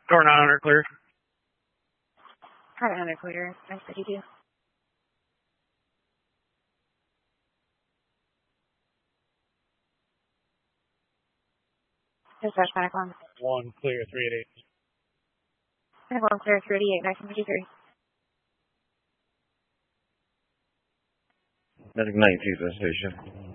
Door 900 clear. Private 100 clear. 932. Dispatch Panic 1. 1 clear 388. Panic 1 clear 388, 953. Medic 92 station.